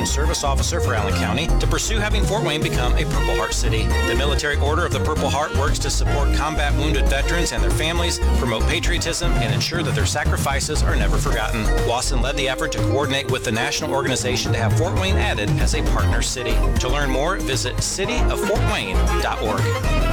Veteran Service Officer for Allen County to pursue having Fort Wayne become a Purple Heart City. The Military Order of the Purple Heart works to support combat wounded veterans and their families, promote patriotism, and ensure that their sacrifices are never forgotten. Wasson led the effort to coordinate with the national organization to have Fort Wayne added as a partner city. To learn more, visit cityoffortwayne.org.